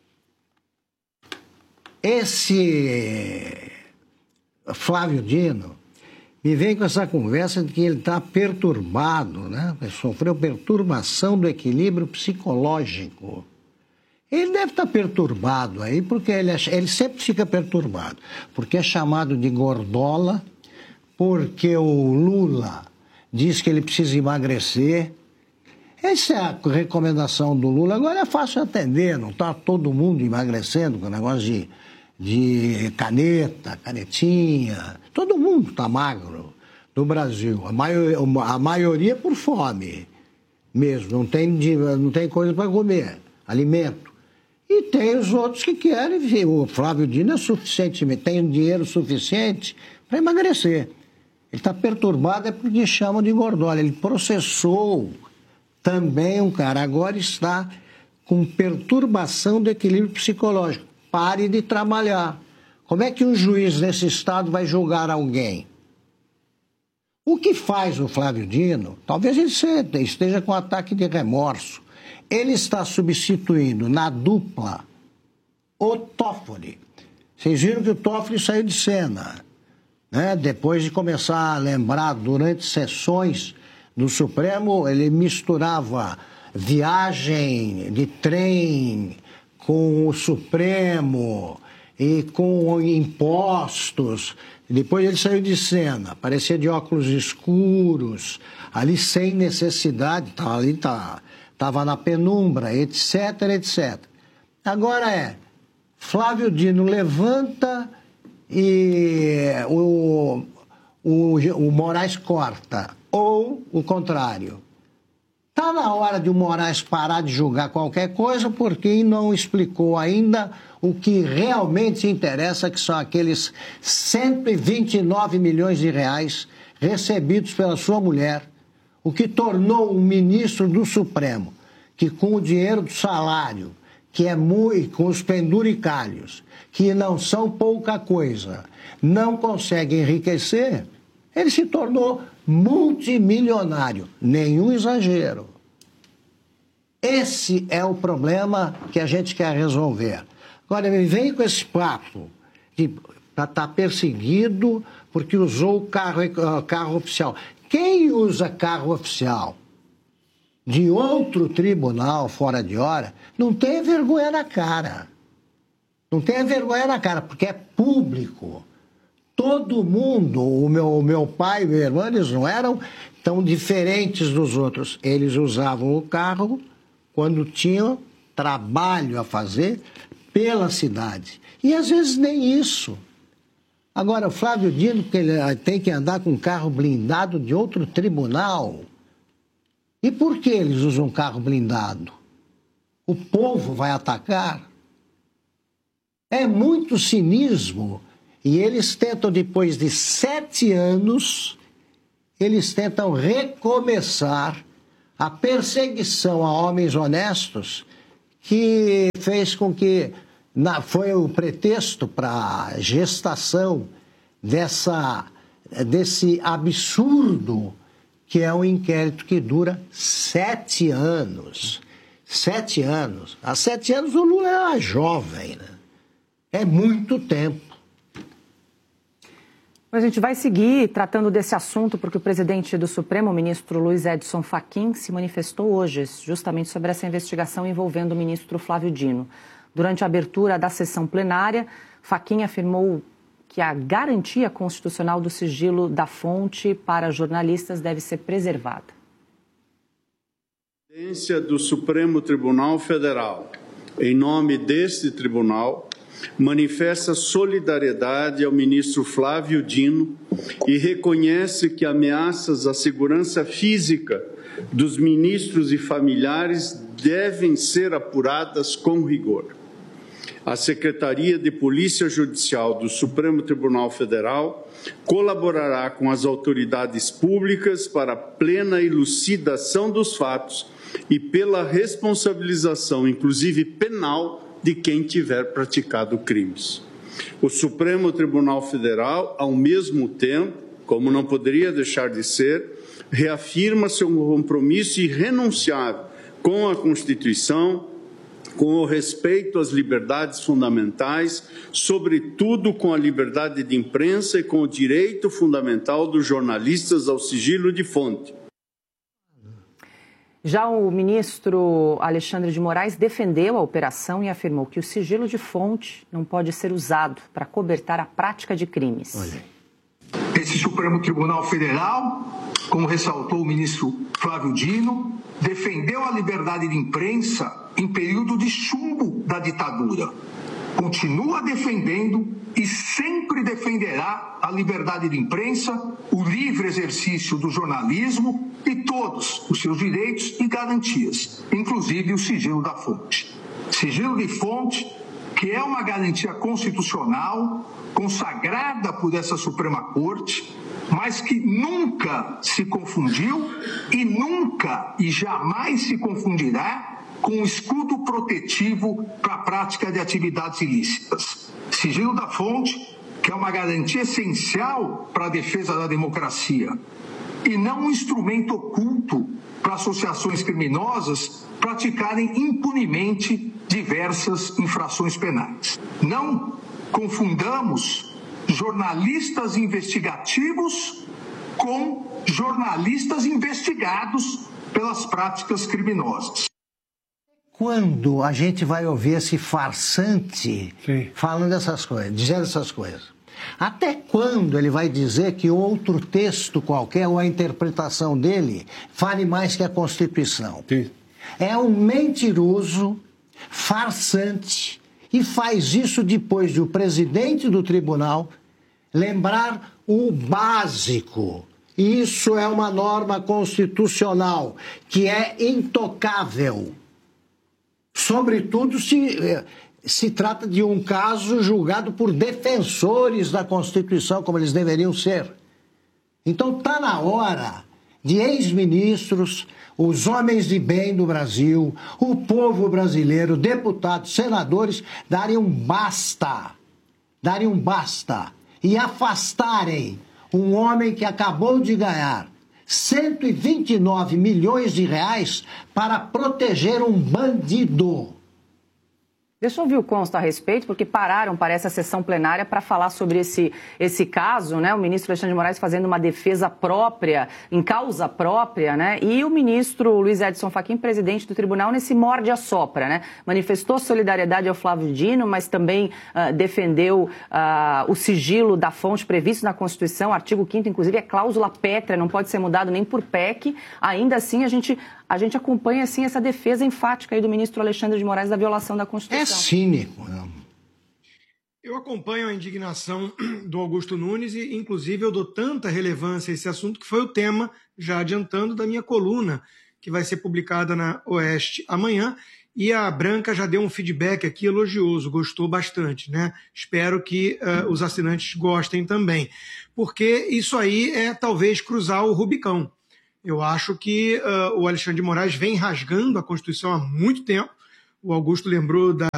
Esse Flávio Dino me vem com essa conversa de que ele está perturbado, né? Ele sofreu perturbação do equilíbrio psicológico. Ele deve estar perturbado aí, porque ele sempre fica perturbado, porque é chamado de gordola, porque o Lula diz que ele precisa emagrecer. Essa é a recomendação do Lula. Agora é fácil atender, não está todo mundo emagrecendo com o negócio de canetinha. Todo mundo está magro no Brasil. A maioria por fome mesmo, não tem coisa para comer, alimento. E tem os outros que querem, o Flávio Dino tem dinheiro suficiente para emagrecer. Ele está perturbado é porque chamam de gordola. Ele processou também um cara, agora está com perturbação do equilíbrio psicológico. Pare de trabalhar. Como é que um juiz nesse estado vai julgar alguém? O que faz o Flávio Dino? Talvez ele esteja com ataque de remorso. Ele está substituindo na dupla o Toffoli. Vocês viram que o Toffoli saiu de cena, né? Depois de começar a lembrar, durante sessões do Supremo, ele misturava viagem de trem com o Supremo e com impostos. Depois ele saiu de cena, parecia de óculos escuros, ali sem necessidade, estava na penumbra, etc, etc. Agora Flávio Dino levanta e o Moraes corta, ou o contrário. Está na hora de o Moraes parar de julgar qualquer coisa, porque não explicou ainda o que realmente interessa, que são aqueles 129 milhões de reais recebidos pela sua mulher, o que tornou um ministro do Supremo, que com o dinheiro do salário, que é muito, com os penduricalhos, que não são pouca coisa, não consegue enriquecer, ele se tornou multimilionário. Nenhum exagero. Esse é o problema que a gente quer resolver. Agora, me vem com esse papo de estar perseguido porque usou o carro oficial. Quem usa carro oficial de outro tribunal fora de hora não tem vergonha na cara. Não tenha vergonha na cara, porque é público. Todo mundo, o meu pai e meu irmão, eles não eram tão diferentes dos outros. Eles usavam o carro quando tinham trabalho a fazer pela cidade. E às vezes nem isso. Agora, o Flávio Dino, que ele tem que andar com um carro blindado de outro tribunal. E por que eles usam um carro blindado? O povo vai atacar? É muito cinismo. E eles tentam, depois de 7 anos, eles tentam recomeçar a perseguição a homens honestos, que fez com que foi o pretexto para a gestação desse absurdo que é um inquérito que dura 7 anos. 7 anos. Há 7 anos o Lula era jovem, né? É muito tempo.
A gente vai seguir tratando desse assunto porque o presidente do Supremo, o ministro Luiz Edson Fachin, se manifestou hoje justamente sobre essa investigação envolvendo o ministro Flávio Dino. Durante a abertura da sessão plenária, Fachin afirmou que a garantia constitucional do sigilo da fonte para jornalistas deve ser preservada.
A presidência do Supremo Tribunal Federal, em nome deste tribunal, manifesta solidariedade ao ministro Flávio Dino e reconhece que ameaças à segurança física dos ministros e familiares devem ser apuradas com rigor. A Secretaria de Polícia Judicial do Supremo Tribunal Federal colaborará com as autoridades públicas para a plena elucidação dos fatos e pela responsabilização, inclusive penal, de quem tiver praticado crimes. O Supremo Tribunal Federal, ao mesmo tempo, como não poderia deixar de ser, reafirma seu compromisso irrenunciável com a Constituição, com o respeito às liberdades fundamentais, sobretudo com a liberdade de imprensa e com o direito fundamental dos jornalistas ao sigilo de fonte.
Já o ministro Alexandre de Moraes defendeu a operação e afirmou que o sigilo de fonte não pode ser usado para cobertar a prática de crimes.
Esse Supremo Tribunal Federal, como ressaltou o ministro Flávio Dino, defendeu a liberdade de imprensa em período de chumbo da ditadura. Continua defendendo e sempre defenderá a liberdade de imprensa, o livre exercício do jornalismo e todos os seus direitos e garantias, inclusive o sigilo da fonte. Sigilo de fonte, que é uma garantia constitucional consagrada por essa Suprema Corte, mas que nunca se confundiu e nunca e jamais se confundirá com um escudo protetivo para a prática de atividades ilícitas. Sigilo da fonte, que é uma garantia essencial para a defesa da democracia, e não um instrumento oculto para associações criminosas praticarem impunemente diversas infrações penais. Não confundamos jornalistas investigativos com jornalistas investigados pelas práticas criminosas.
Quando a gente vai ouvir esse farsante falando essas coisas, dizendo essas coisas? Até quando ele vai dizer que outro texto qualquer ou a interpretação dele fale mais que a Constituição? Sim. É um mentiroso, farsante, e faz isso depois de o presidente do tribunal lembrar o básico. Isso é uma norma constitucional que é intocável. Sobretudo se trata de um caso julgado por defensores da Constituição, como eles deveriam ser. Então está na hora de ex-ministros, os homens de bem do Brasil, o povo brasileiro, deputados, senadores, darem um basta e afastarem um homem que acabou de ganhar 129 milhões de reais para proteger um bandido.
Deixa eu ouvir o Consta a respeito, porque pararam, parece, a sessão plenária para falar sobre esse caso, né? O ministro Alexandre de Moraes fazendo uma defesa própria, em causa própria, né? E o ministro Luiz Edson Fachin, presidente do tribunal, nesse morde-a-sopra, né? Manifestou solidariedade ao Flávio Dino, mas também defendeu o sigilo da fonte previsto na Constituição, artigo 5º, inclusive, é cláusula pétrea, não pode ser mudado nem por PEC. Ainda assim, a gente acompanha assim, essa defesa enfática aí do ministro Alexandre de Moraes da violação da Constituição.
É cínico.
Eu acompanho a indignação do Augusto Nunes e, inclusive, eu dou tanta relevância a esse assunto que foi o tema, já adiantando, da minha coluna, que vai ser publicada na Oeste amanhã. E a Branca já deu um feedback aqui elogioso, gostou bastante, né? Espero que os assinantes gostem também, porque isso aí é talvez cruzar o Rubicão. Eu acho que o Alexandre de Moraes vem rasgando a Constituição há muito tempo. O Augusto lembrou da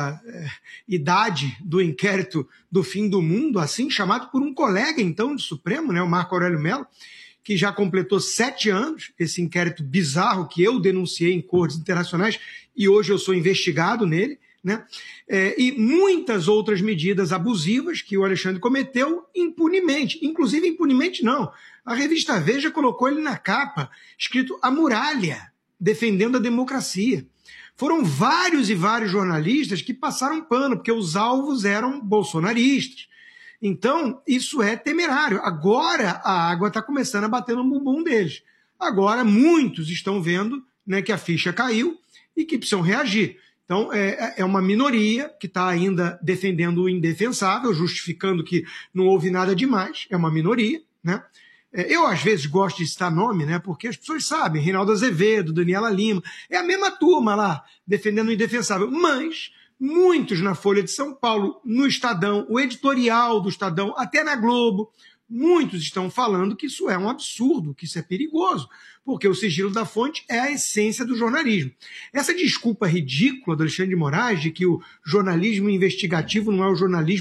idade do inquérito do fim do mundo, assim chamado por um colega, então, do Supremo, né, o Marco Aurélio Mello, que já completou 7 anos, esse inquérito bizarro que eu denunciei em cortes internacionais e hoje eu sou investigado nele, né? E muitas outras medidas abusivas que o Alexandre cometeu impunemente. Inclusive, impunemente não. A revista Veja colocou ele na capa, escrito "A Muralha, defendendo a democracia". Foram vários e vários jornalistas que passaram pano, porque os alvos eram bolsonaristas. Então, isso é temerário. Agora a água está começando a bater no bumbum deles. Agora muitos estão vendo, né, que a ficha caiu e que precisam reagir. Então, é uma minoria que está ainda defendendo o indefensável, justificando que não houve nada demais. É uma minoria, né? Eu, às vezes, gosto de citar nome, né? Porque as pessoas sabem, Reinaldo Azevedo, Daniela Lima, é a mesma turma lá, defendendo o indefensável. Mas muitos na Folha de São Paulo, no Estadão, o editorial do Estadão, até na Globo, muitos estão falando que isso é um absurdo, que isso é perigoso, porque o sigilo da fonte é a essência do jornalismo. Essa desculpa ridícula do Alexandre de Moraes de que o jornalismo investigativo não é o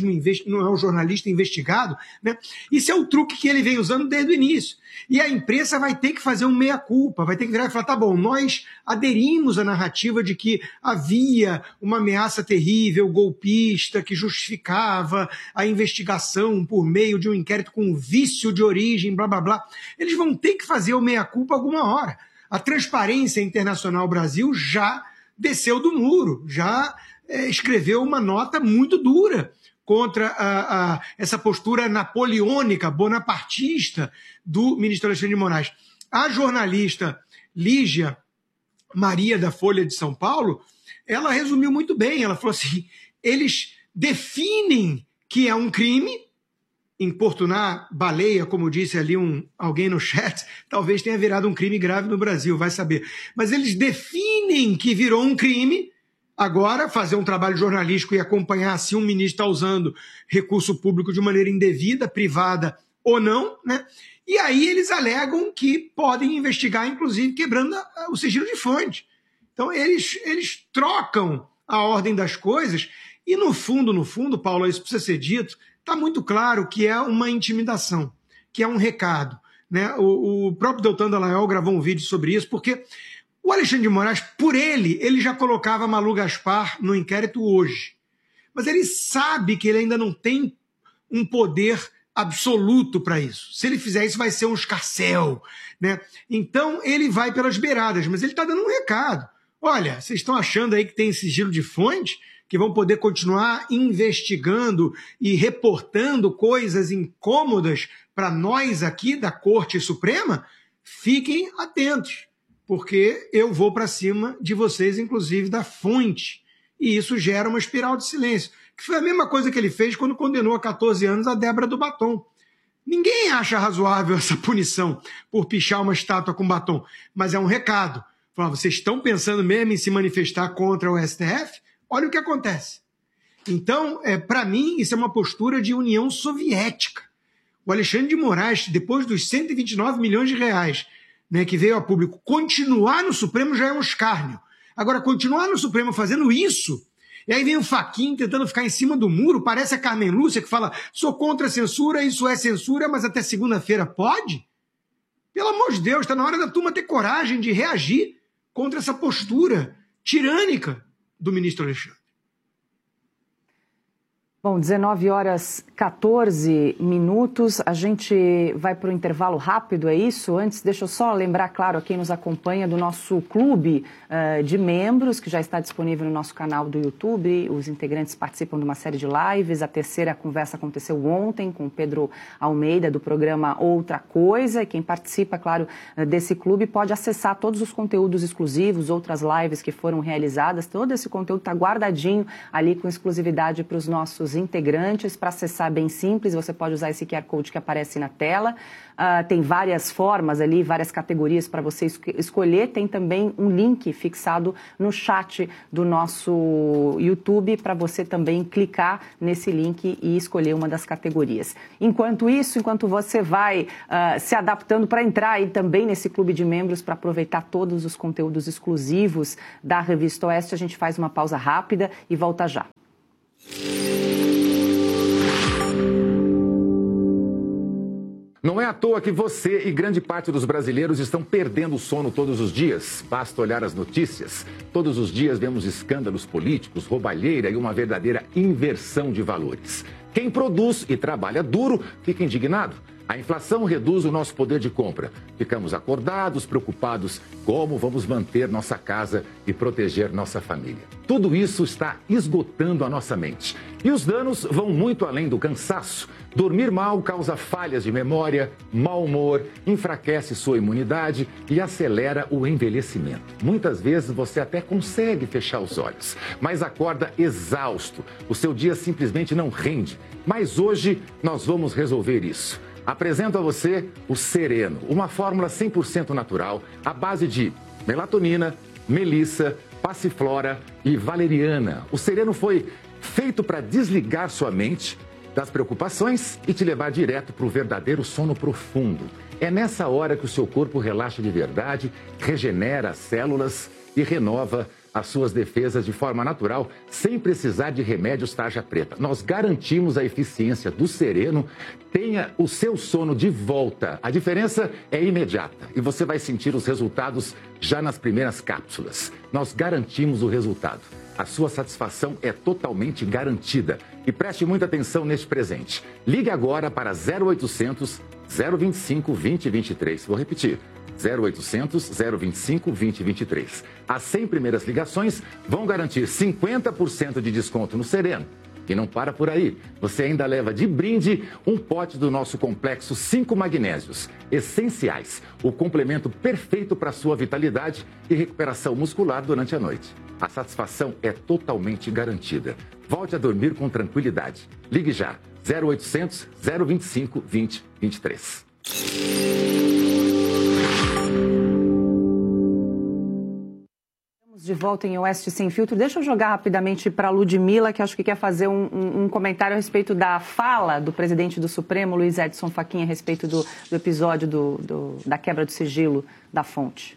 jornalista investigado, né? Isso é o truque que ele vem usando desde o início. E a imprensa vai ter que fazer um meia-culpa, vai ter que virar e falar, tá bom, nós aderimos à narrativa de que havia uma ameaça terrível, golpista, que justificava a investigação por meio de um inquérito com vício de origem, blá, blá, blá. Eles vão ter que fazer o meia-culpa alguma hora. A Transparência Internacional Brasil já desceu do muro, já escreveu uma nota muito dura contra essa postura napoleônica, bonapartista do ministro Alexandre de Moraes. A jornalista Lígia Maria, da Folha de São Paulo, ela resumiu muito bem. Ela falou assim, eles definem que é um crime, importunar baleia, como disse ali alguém no chat, talvez tenha virado um crime grave no Brasil, vai saber. Mas eles definem que virou um crime. Agora, fazer um trabalho jornalístico e acompanhar se um ministro está usando recurso público de maneira indevida, privada ou não, né? E aí eles alegam que podem investigar, inclusive, quebrando o sigilo de fonte. Então, eles trocam a ordem das coisas e, no fundo, Paulo, isso precisa ser dito, está muito claro que é uma intimidação, que é um recado, né? O próprio Deltan Dallagnol gravou um vídeo sobre isso, porque o Alexandre de Moraes, por ele já colocava Malu Gaspar no inquérito hoje. Mas ele sabe que ele ainda não tem um poder absoluto para isso. Se ele fizer isso, vai ser um escarcéu, né? Então, ele vai pelas beiradas, mas ele está dando um recado. Olha, vocês estão achando aí que tem sigilo de fonte, que vão poder continuar investigando e reportando coisas incômodas para nós aqui da Corte Suprema? Fiquem atentos, porque eu vou para cima de vocês, inclusive da fonte. E isso gera uma espiral de silêncio, que foi a mesma coisa que ele fez quando condenou a 14 anos a Débora do Batom. Ninguém acha razoável essa punição por pichar uma estátua com batom, mas é um recado. Vocês estão pensando mesmo em se manifestar contra o STF? Olha o que acontece. Então, para mim, isso é uma postura de União Soviética. O Alexandre de Moraes, depois dos 129 milhões de reais, né, que veio a público, continuar no Supremo já é um escárnio. Agora, continuar no Supremo fazendo isso, e aí vem o Fachin tentando ficar em cima do muro, parece a Carmen Lúcia que fala, sou contra a censura, isso é censura, mas até segunda-feira pode? Pelo amor de Deus, está na hora da turma ter coragem de reagir contra essa postura tirânica do ministro Alexandre.
Bom, 19h14, a gente vai para o intervalo rápido, é isso? Antes, deixa eu só lembrar, claro, a quem nos acompanha do nosso clube de membros, que já está disponível no nosso canal do YouTube. Os integrantes participam de uma série de lives. A terceira conversa aconteceu ontem com o Pedro Almeida, do programa Outra Coisa. E quem participa, claro, desse clube pode acessar todos os conteúdos exclusivos, outras lives que foram realizadas. Todo esse conteúdo está guardadinho ali com exclusividade para os nossos integrantes. Para acessar, bem simples, você pode usar esse QR Code que aparece na tela. Tem várias formas ali, várias categorias para você escolher. Tem também um link fixado no chat do nosso YouTube para você também clicar nesse link e escolher uma das categorias. Enquanto isso, enquanto você vai se adaptando para entrar aí também nesse clube de membros para aproveitar todos os conteúdos exclusivos da Revista Oeste, a gente faz uma pausa rápida e volta já.
Não é à toa que você e grande parte dos brasileiros estão perdendo o sono todos os dias. Basta olhar as notícias. Todos os dias vemos escândalos políticos, roubalheira e uma verdadeira inversão de valores. Quem produz e trabalha duro fica indignado. A inflação reduz o nosso poder de compra. Ficamos acordados, preocupados como vamos manter nossa casa e proteger nossa família. Tudo isso está esgotando a nossa mente. E os danos vão muito além do cansaço. Dormir mal causa falhas de memória, mau humor, enfraquece sua imunidade e acelera o envelhecimento. Muitas vezes você até consegue fechar os olhos, mas acorda exausto. O seu dia simplesmente não rende. Mas hoje nós vamos resolver isso. Apresento a você o Sereno, uma fórmula 100% natural à base de melatonina, melissa, passiflora e valeriana. O Sereno foi feito para desligar sua mente das preocupações e te levar direto para o verdadeiro sono profundo. É nessa hora que o seu corpo relaxa de verdade, regenera as células e renova as suas defesas de forma natural, sem precisar de remédios tarja preta. Nós garantimos a eficiência do Sereno. Tenha o seu sono de volta. A diferença é imediata e você vai sentir os resultados já nas primeiras cápsulas. Nós garantimos o resultado. A sua satisfação é totalmente garantida. E preste muita atenção neste presente. Ligue agora para 0800 025 2023. Vou repetir. 0800 025 2023. As 100 primeiras ligações vão garantir 50% de desconto no Sereno. E não para por aí. Você ainda leva de brinde um pote do nosso complexo 5 magnésios essenciais. O complemento perfeito para a sua vitalidade e recuperação muscular durante a noite. A satisfação é totalmente garantida. Volte a dormir com tranquilidade. Ligue já. 0800 025 2023.
De volta em Oeste Sem Filtro. Deixa eu jogar rapidamente para a Ludmila, que acho que quer fazer um comentário a respeito da fala do presidente do Supremo, Luiz Edson Fachin, a respeito do episódio da quebra do sigilo da fonte.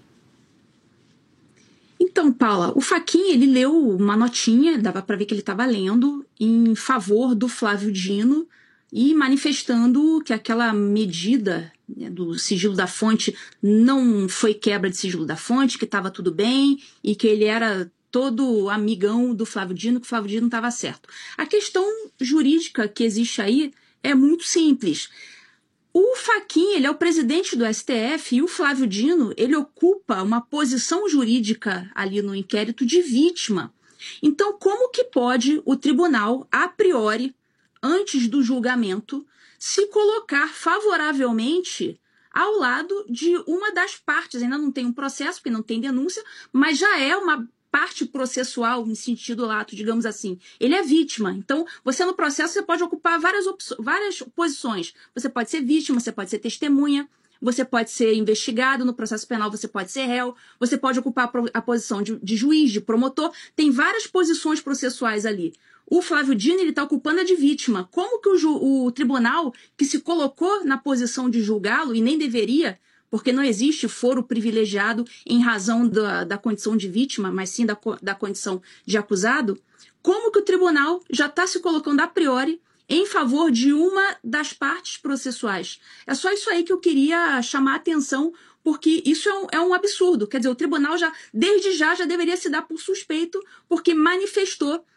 Então, Paula, o Fachin, ele leu uma notinha, dava para ver que ele estava lendo, em favor do Flávio Dino e manifestando que aquela medida, né, do sigilo da fonte não foi quebra de sigilo da fonte, que estava tudo bem e que ele era todo amigão do Flávio Dino, que o Flávio Dino estava certo. A questão jurídica que existe aí é muito simples. O Fachin, ele é o presidente do STF e o Flávio Dino, ele ocupa uma posição jurídica ali no inquérito de vítima. Então, como que pode o tribunal, a priori, antes do julgamento, se colocar favoravelmente ao lado de uma das partes? Ainda não tem um processo, porque não tem denúncia, mas já é uma parte processual, em sentido lato, digamos assim. Ele é vítima. Então, você no processo você pode ocupar várias posições. Você pode ser vítima, você pode ser testemunha, você pode ser investigado, no processo penal você pode ser réu, você pode ocupar a posição de juiz, de promotor. Tem várias posições processuais ali. O Flávio Dino está ocupando a de vítima. Como que o tribunal, que se colocou na posição de julgá-lo, e nem deveria, porque não existe foro privilegiado em razão da condição de vítima, mas sim da condição de acusado, como que o tribunal já está se colocando a priori em favor de uma das partes processuais? É só isso aí que eu queria chamar a atenção, porque isso é um absurdo. Quer dizer, o tribunal desde já deveria se dar por suspeito, porque manifestou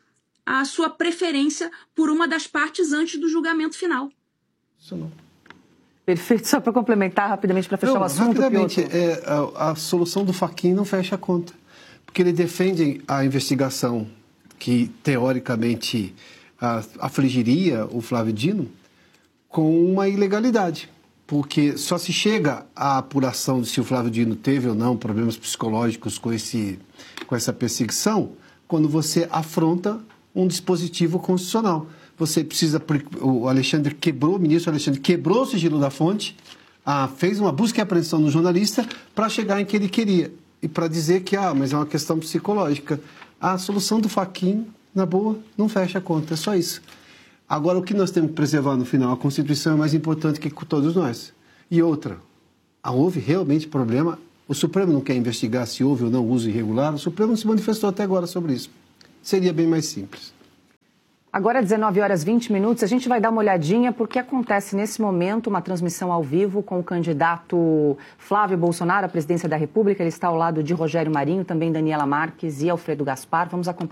a sua preferência por uma das partes antes do julgamento final.
Isso não.
Perfeito. Só para complementar rapidamente, para fechar o assunto.
Rapidamente, a solução do Fachin não fecha a conta. Porque ele defende a investigação que, teoricamente, afligiria o Flávio Dino com uma ilegalidade. Porque só se chega à apuração de se o Flávio Dino teve ou não problemas psicológicos com essa perseguição quando você afronta um dispositivo constitucional. Você precisa... O ministro Alexandre quebrou o sigilo da fonte, fez uma busca e apreensão no jornalista para chegar em que ele queria. E para dizer que, mas é uma questão psicológica. A solução do Fachin, na boa, não fecha a conta. É só isso. Agora, o que nós temos que preservar no final? A Constituição é mais importante que todos nós. E outra, houve realmente problema. O Supremo não quer investigar se houve ou não uso irregular. O Supremo não se manifestou até agora sobre isso. Seria bem mais simples.
Agora, 19h20, a gente vai dar uma olhadinha porque acontece nesse momento uma transmissão ao vivo com o candidato Flávio Bolsonaro à presidência da República. Ele está ao lado de Rogério Marinho, também Daniela Marques e Alfredo Gaspar. Vamos acompanhar.